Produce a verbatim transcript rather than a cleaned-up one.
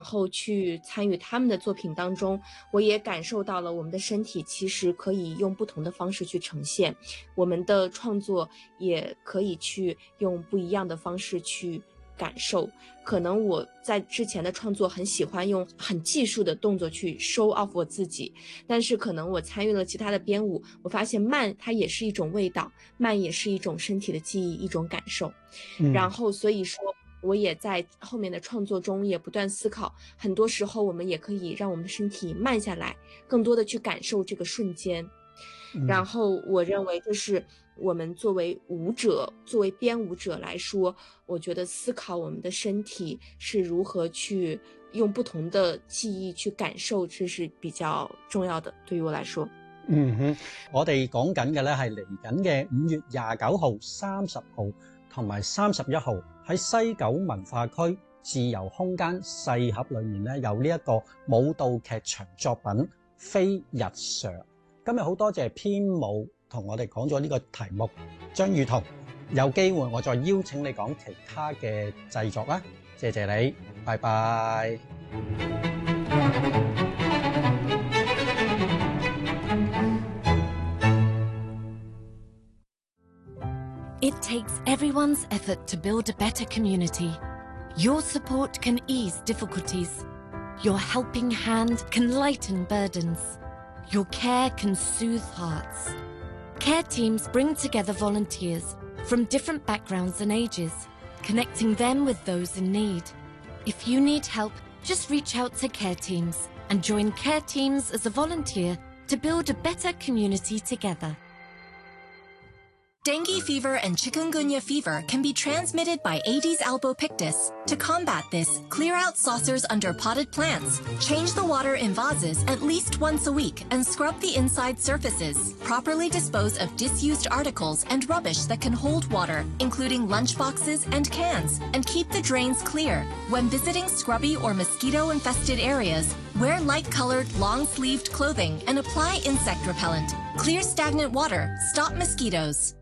后去参与他们的作品当中，我也感受到了我们的身体其实可以用不同的方式去呈现，我们的创作也可以去用不一样的方式去感受。可能我在之前的创作很喜欢用很技术的动作去 show off 我自己，但是可能我参与了其他的编舞，我发现慢它也是一种味道，慢也是一种身体的记忆，一种感受。 嗯、 然后所以说我也在后面的创作中也不断思考，很多时候我们也可以让我们的身体慢下来，更多的去感受这个瞬间。 嗯、 然后我认为就是我们作为舞者，作为编舞者来说，我覺得思考我們的身體是如何去用不同的記憶去感受，這是比較重要的，對於我來說。 嗯哼，我哋講緊嘅咧係嚟緊嘅五月廿九號、三十號同埋三十一號喺西九文化區自由空間細盒裏面咧有呢一個舞蹈劇場作品《非日常》。今日好多謝編舞同我哋講咗呢個題目，張宇彤，有機會我再邀請你講其他嘅製作啦，謝謝你，拜拜。 It takes everyone's effort to build a better community. Your support can ease difficulties. Your helping hand can lighten burdens. Your care can soothe hearts. Care teams bring together volunteers from different backgrounds and ages, connecting them with those in need. If you need help, just reach out to Care Teams and join Care Teams as a volunteer to build a better community together. Dengue fever and chikungunya fever can be transmitted by Aedes albopictus. To combat this, clear out saucers under potted plants, change the water in vases at least once a week, and scrub the inside surfaces. Properly dispose of disused articles and rubbish that can hold water, including lunchboxes and cans, and keep the drains clear. When visiting scrubby or mosquito-infested areas, wear light-colored, long-sleeved clothing and apply insect repellent. Clear stagnant water, stop mosquitoes.